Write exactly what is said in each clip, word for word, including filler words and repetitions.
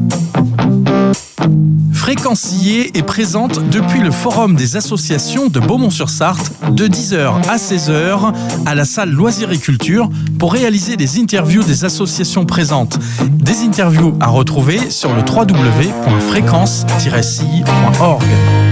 Fréquencier est présente depuis le Forum des associations de Beaumont-sur-Sarthe de dix heures à seize heures à la salle Loisirs et Culture pour réaliser des interviews des associations présentes. Des interviews à retrouver sur le w w w point fréquence tiret c i point org.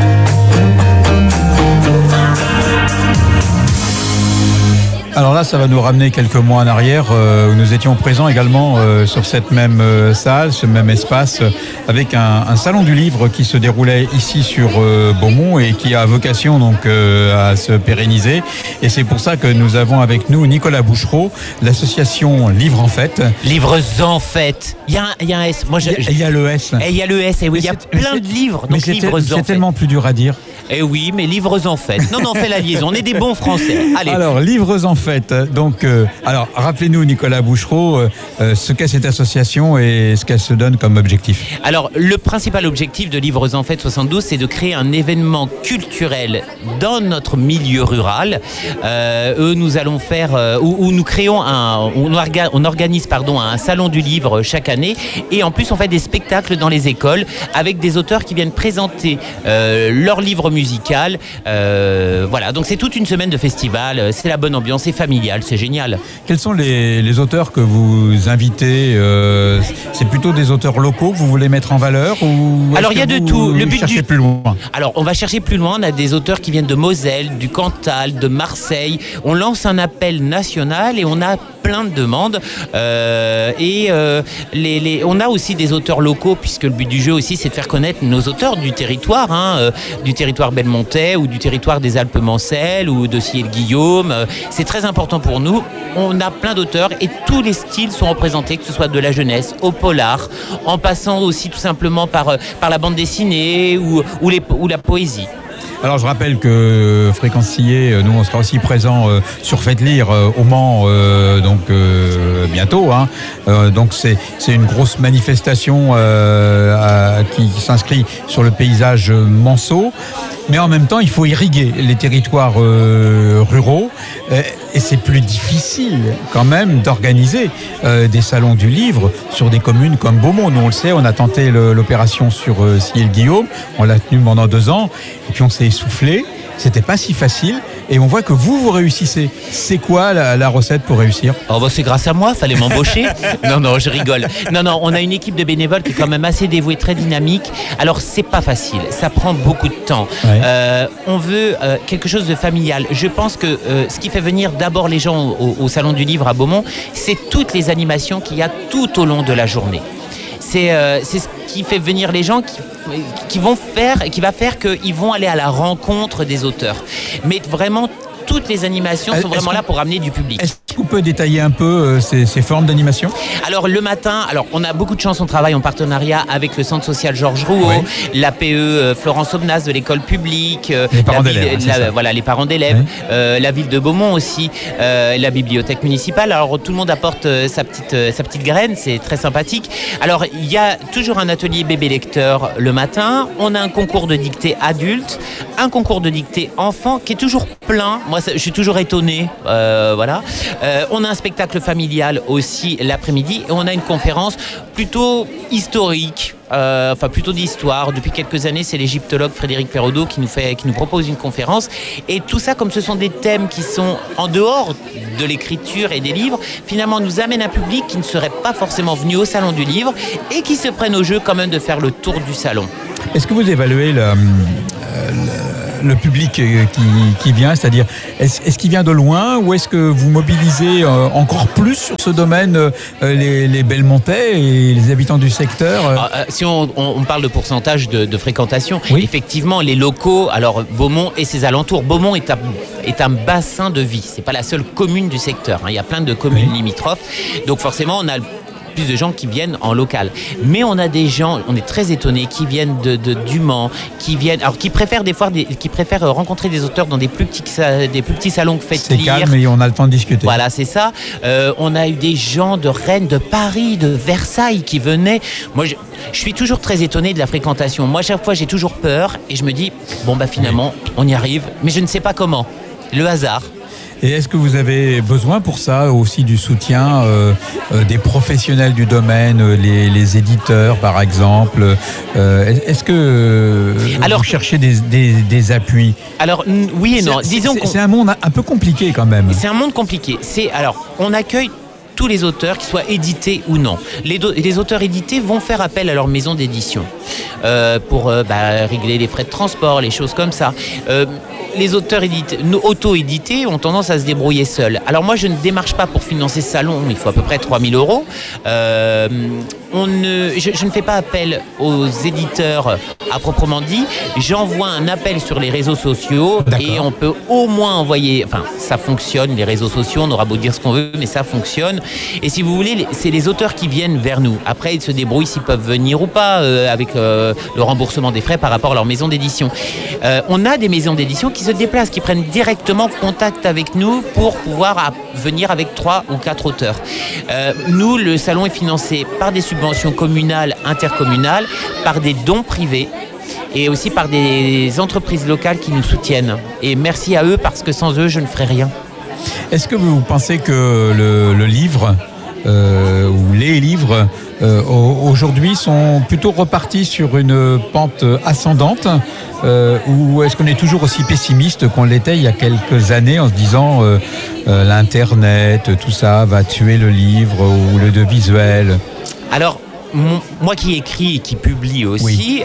Alors là, ça va nous ramener quelques mois en arrière euh, où nous étions présents également euh, sur cette même euh, salle, ce même espace, euh, avec un, un salon du livre qui se déroulait ici sur euh, Beaumont et qui a vocation donc euh, à se pérenniser. Et c'est pour ça que nous avons avec nous Nicolas Bouchereau, l'association Livre en Fête. Livres en Fête. Il y a un, il y a un S. Moi, je, il y a le S. Et il y a le S. Et oui, il y a plein de livres. Donc mais livres c'est, en c'est tellement plus dur à dire. Eh oui, mais livres en fête. Non, non, on fait la liaison. On est des bons Français. Allez. Alors, livres en fête. Donc, euh, alors, rappelez-nous, Nicolas Bouchereau, euh, euh, ce qu'est cette association et ce qu'elle se donne comme objectif. Alors, le principal objectif de Livres en fête soixante-douze, c'est de créer un événement culturel dans notre milieu rural. Euh, eux, nous allons faire, euh, où, où nous créons un, on, orga, on organise, pardon, un salon du livre chaque année. Et en plus, on fait des spectacles dans les écoles avec des auteurs qui viennent présenter euh, leurs livres musical, euh, voilà, donc c'est toute une semaine de festival, c'est la bonne ambiance, c'est familial, c'est génial. Quels sont les, les auteurs que vous invitez euh, c'est plutôt des auteurs locaux que vous voulez mettre en valeur ou alors il y a de tout. Le but du plus loin. Alors on va chercher plus loin. On a des auteurs qui viennent de Moselle, du Cantal, de Marseille. On lance un appel national et on a plein de demandes. Euh, et euh, les, les, on a aussi des auteurs locaux puisque le but du jeu aussi c'est de faire connaître nos auteurs du territoire, hein, euh, du territoire belmontais ou du territoire des Alpes-Mancelles ou de Ciel-Guillaume. C'est très important pour nous. On a plein d'auteurs et tous les styles sont représentés, que ce soit de la jeunesse au polar, en passant aussi tout simplement par, par la bande dessinée ou, ou, les, ou la poésie. Alors je rappelle que Fréquencier, nous on sera aussi présent euh, sur Faites Lire euh, au Mans euh, donc euh, bientôt. Hein. Euh, donc c'est c'est une grosse manifestation euh, à, qui, qui s'inscrit sur le paysage manceau. Mais en même temps, il faut irriguer les territoires euh, ruraux euh, et c'est plus difficile quand même d'organiser euh, des salons du livre sur des communes comme Beaumont. Nous, on le sait, on a tenté le, l'opération sur euh, Ciel-Guillaume, on l'a tenue pendant deux ans et puis on s'est essoufflé. C'était pas si facile et on voit que vous, vous réussissez. C'est quoi la, la recette pour réussir ? Oh bah c'est grâce à moi, fallait m'embaucher. Non, non, je rigole. Non, non, on a une équipe de bénévoles qui est quand même assez dévouée, très dynamique. Alors, c'est pas facile, ça prend beaucoup de temps. Ouais. Euh, on veut euh, quelque chose de familial. Je pense que euh, ce qui fait venir d'abord les gens au, au Salon du Livre à Beaumont, c'est toutes les animations qu'il y a tout au long de la journée. C'est, euh, c'est ce qui fait venir les gens qui, qui vont faire, qui va faire qu'ils vont aller à la rencontre des auteurs. Mais vraiment, toutes les animations sont vraiment là pour ramener du public. Est-ce qu'on peut détailler un peu euh, ces, ces formes d'animation ? Alors le matin, alors on a beaucoup de chance, on travaille en partenariat avec le Centre social Georges Rouault, oui. l'A P E euh, Florence Aubenas de l'école publique, euh, les parents la d'élèves, ville, la, voilà les parents d'élèves, oui. euh, la ville de Beaumont aussi, euh, la bibliothèque municipale. Alors tout le monde apporte euh, sa petite euh, sa petite graine, c'est très sympathique. Alors il y a toujours un atelier bébé lecteur le matin. On a un concours de dictée adulte, un concours de dictée enfant qui est toujours plein. Moi je suis toujours étonné, euh, voilà. Euh, on a un spectacle familial aussi l'après-midi et on a une conférence plutôt historique, euh, enfin plutôt d'histoire. Depuis quelques années, c'est l'égyptologue Frédéric Perraudot qui nous fait, qui nous propose une conférence. Et tout ça, comme ce sont des thèmes qui sont en dehors de l'écriture et des livres, finalement nous amène un public qui ne serait pas forcément venu au salon du livre et qui se prenne au jeu quand même de faire le tour du salon. Est-ce que vous évaluez le, euh, le, le public qui, qui vient, c'est-à-dire est-ce, est-ce qu'il vient de loin ou est-ce que vous mobilisez euh, encore plus sur ce domaine euh, les, les Belmontais et les habitants du secteur euh... alors, euh, Si on, on parle de pourcentage de, de fréquentation, oui. Effectivement les locaux, alors Beaumont et ses alentours, Beaumont est un, est un bassin de vie, c'est pas la seule commune du secteur, hein. Il y a plein de communes oui. limitrophes, donc forcément on a plus de gens qui viennent en local. Mais on a des gens, on est très étonnés, qui viennent de, de, du Mans, qui viennent, alors qui préfèrent des fois, des, qui préfèrent rencontrer des auteurs dans des plus petits, des plus petits salons que Faites c'est Lire. C'est calme et on a le temps de discuter. Voilà, c'est ça. Euh, on a eu des gens de Rennes, de Paris, de Versailles qui venaient. Moi, je, je suis toujours très étonné de la fréquentation. Moi, chaque fois, j'ai toujours peur et je me dis, bon, bah finalement, on y arrive, mais je ne sais pas comment. Le hasard. Et est-ce que vous avez besoin pour ça aussi du soutien euh, euh, des professionnels du domaine, les, les éditeurs par exemple euh, Est-ce que euh, alors, vous cherchez des, des, des appuis? Alors oui et non. C'est, Disons c'est, qu'on... c'est un monde un peu compliqué quand même. C'est un monde compliqué. C'est, alors, on accueille tous les auteurs, qu'ils soient édités ou non. Les, do- les auteurs édités vont faire appel à leur maison d'édition euh, pour euh, bah, régler les frais de transport, les choses comme ça. Euh, les auteurs édité, auto-édités ont tendance à se débrouiller seuls. Alors moi, je ne démarche pas pour financer ce salon, il faut à peu près trois mille euros. Euh, on ne, je, je ne fais pas appel aux éditeurs à proprement dit. J'envoie un appel sur les réseaux sociaux. D'accord. Et on peut au moins envoyer... Enfin, ça fonctionne, les réseaux sociaux, on aura beau dire ce qu'on veut, mais ça fonctionne. Et si vous voulez, c'est les auteurs qui viennent vers nous. Après, ils se débrouillent s'ils peuvent venir ou pas euh, avec euh, le remboursement des frais par rapport à leur maison d'édition. Euh, on a des maisons d'édition qui se déplacent, qui prennent directement contact avec nous pour pouvoir à, venir avec trois ou quatre auteurs. Euh, nous, le salon est financé par des subventions communales, intercommunales, par des dons privés et aussi par des entreprises locales qui nous soutiennent. Et merci à eux parce que sans eux, je ne ferais rien. Est-ce que vous pensez que le, le livre euh, ou les livres euh, aujourd'hui sont plutôt repartis sur une pente ascendante euh, ou est-ce qu'on est toujours aussi pessimiste qu'on l'était il y a quelques années en se disant euh, euh, l'internet, tout ça va tuer le livre ou le visuel? Alors, moi qui écris et qui publie aussi, oui.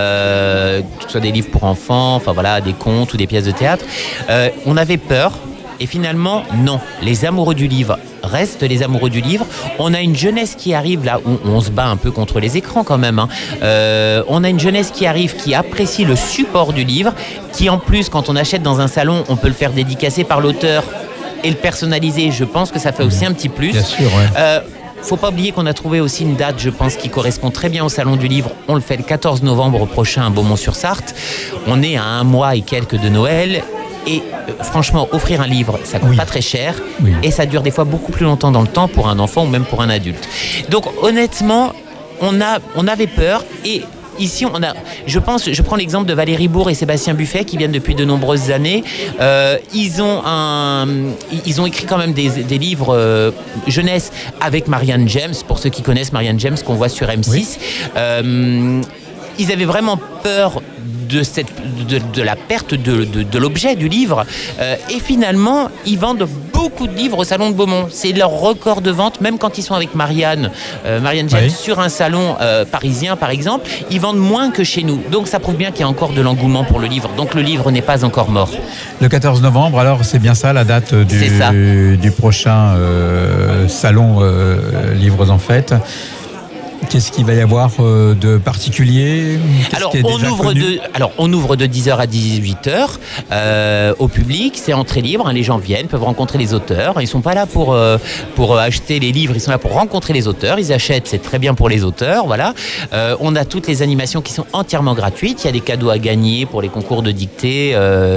euh, que ce soit des livres pour enfants, enfin voilà, des contes ou des pièces de théâtre, euh, on avait peur. Et finalement, non. Les amoureux du livre restent les amoureux du livre. On a une jeunesse qui arrive là où on se bat un peu contre les écrans quand même. Hein. Euh, on a une jeunesse qui arrive, qui apprécie le support du livre, qui en plus, quand on achète dans un salon, on peut le faire dédicacer par l'auteur et le personnaliser. Je pense que ça fait aussi un petit plus. Bien sûr, ouais. Euh, Faut pas oublier qu'on a trouvé aussi une date, je pense, qui correspond très bien au Salon du Livre. On le fait le quatorze novembre prochain à Beaumont-sur-Sarthe. On est à un mois et quelques de Noël. Et euh, franchement, offrir un livre, ça coûte oui. pas très cher. Oui. Et ça dure des fois beaucoup plus longtemps dans le temps pour un enfant ou même pour un adulte. Donc honnêtement, on, a, on avait peur. Et ici, on a, je pense, je prends l'exemple de Valérie Bourg et Sébastien Buffet qui viennent depuis de nombreuses années. Euh, ils, ont un, ils ont écrit quand même des, des livres euh, jeunesse avec Marianne James, pour ceux qui connaissent Marianne James qu'on voit sur M six. Oui. Euh, ils avaient vraiment peur de, cette, de, de la perte de, de, de l'objet du livre. Euh, et finalement, ils vendent beaucoup de livres au Salon de Beaumont. C'est leur record de vente, même quand ils sont avec Marianne, euh, Marianne James, oui. sur un salon euh, parisien, par exemple, ils vendent moins que chez nous. Donc ça prouve bien qu'il y a encore de l'engouement pour le livre. Donc le livre n'est pas encore mort. Le quatorze novembre, alors c'est bien ça la date du, du prochain euh, salon euh, Livres en Fête. Qu'est-ce qu'il va y avoir euh, de particulier? alors on, ouvre de, alors, on ouvre de dix heures à dix-huit heures euh, au public. C'est entrée libre. Hein, les gens viennent, peuvent rencontrer les auteurs. Ils ne sont pas là pour, euh, pour acheter les livres. Ils sont là pour rencontrer les auteurs. Ils achètent, c'est très bien pour les auteurs. Voilà. Euh, on a toutes les animations qui sont entièrement gratuites. Il y a des cadeaux à gagner pour les concours de dictée,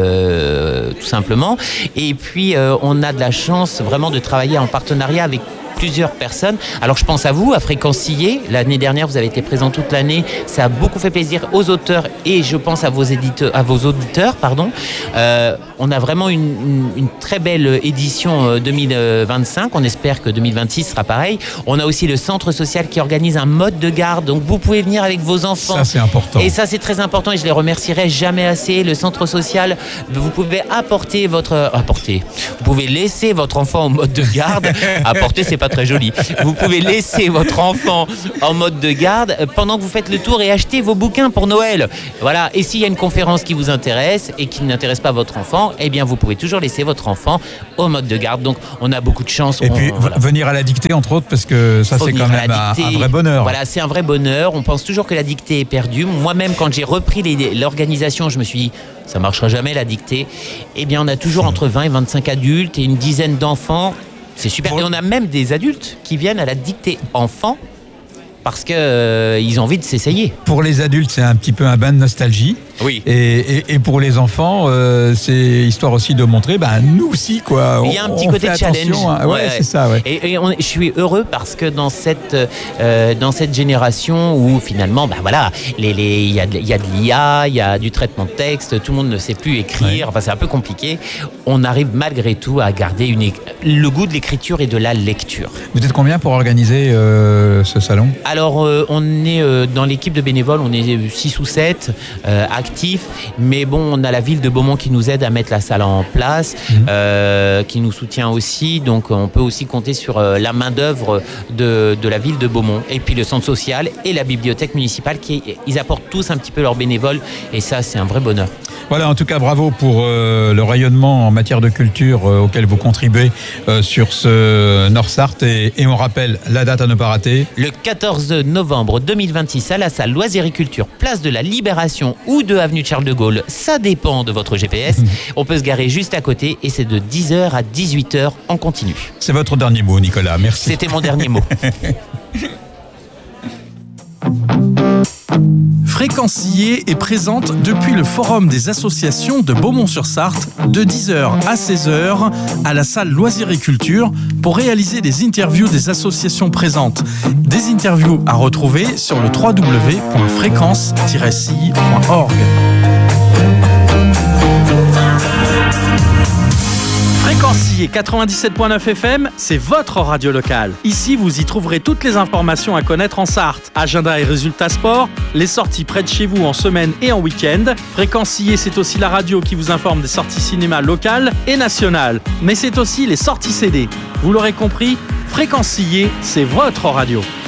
euh, tout simplement. Et puis, euh, on a de la chance vraiment de travailler en partenariat avec plusieurs personnes. Alors je pense à vous, à Fréquencier. L'année dernière, vous avez été présent toute l'année. Ça a beaucoup fait plaisir aux auteurs et je pense à vos éditeurs, à vos auditeurs, pardon. Euh, on a vraiment une, une, une très belle édition deux mille vingt-cinq. On espère que deux mille vingt-six sera pareil. On a aussi le centre social qui organise un mode de garde. Donc vous pouvez venir avec vos enfants. Ça c'est important. Et ça c'est très important et je les remercierai jamais assez. Le centre social, vous pouvez apporter votre, apporter. Vous pouvez laisser votre enfant en mode de garde. Apporter, c'est pas très joli. Vous pouvez laisser votre enfant en mode de garde pendant que vous faites le tour et acheter vos bouquins pour Noël. Voilà. Et s'il y a une conférence qui vous intéresse et qui n'intéresse pas votre enfant, eh bien vous pouvez toujours laisser votre enfant au mode de garde. Donc on a beaucoup de chance. Et on, puis voilà. venir à la dictée entre autres parce que ça Faut c'est quand même un, un vrai bonheur. Voilà, c'est un vrai bonheur. On pense toujours que la dictée est perdue. Moi-même quand j'ai repris les, l'organisation, je me suis dit ça marchera jamais la dictée. Eh bien on a toujours entre vingt et vingt-cinq adultes et une dizaine d'enfants. C'est super. Et on a même des adultes qui viennent à la dictée enfants parce qu'ils euh, ont envie de s'essayer. Pour les adultes, c'est un petit peu un bain de nostalgie. Oui. Et, et, et pour les enfants, euh, c'est histoire aussi de montrer, ben nous aussi quoi. Il y a un on, petit on côté fait challenge. Hein. Ouais, ouais, c'est ça. Ouais. Et, et on, je suis heureux parce que dans cette euh, dans cette génération où finalement, ben voilà, les les il y a de, il y a de l'I A, il y a du traitement de texte, tout le monde ne sait plus écrire. Ouais. Enfin, c'est un peu compliqué. On arrive malgré tout à garder une, le goût de l'écriture et de la lecture. Vous êtes combien pour organiser euh, ce salon? Alors, euh, on est euh, dans l'équipe de bénévoles, on est six ou sept euh, actifs, mais bon, on a la ville de Beaumont qui nous aide à mettre la salle en place, mmh. euh, qui nous soutient aussi, donc on peut aussi compter sur euh, la main-d'œuvre de, de la ville de Beaumont, et puis le centre social et la bibliothèque municipale, qui ils apportent tous un petit peu leurs bénévoles, et ça, c'est un vrai bonheur. Voilà, en tout cas, bravo pour euh, le rayonnement en matière de culture euh, auquel vous contribuez euh, sur ce Nord-Sarthe. Et, et on rappelle la date à ne pas rater. Le quatorze novembre deux mille vingt-six à la salle Loisirs-et-Culture, place de la Libération ou de avenue Charles de Gaulle. Ça dépend de votre G P S. On peut se garer juste à côté et c'est de dix heures à dix-huit heures en continu. C'est votre dernier mot, Nicolas. Merci. C'était mon dernier mot. Fréquencier est présente depuis le Forum des associations de Beaumont-sur-Sarthe de dix heures à seize heures à la salle Loisirs et Culture pour réaliser des interviews des associations présentes. Des interviews à retrouver sur le w w w point fréquence tiret c i point org. Fréquencier quatre-vingt-dix-sept point neuf F M, c'est votre radio locale. Ici, vous y trouverez toutes les informations à connaître en Sarthe. Agenda et résultats sport, les sorties près de chez vous en semaine et en week-end. Fréquencier, c'est aussi la radio qui vous informe des sorties cinéma locales et nationales. Mais c'est aussi les sorties C D. Vous l'aurez compris, Fréquencier, c'est votre radio.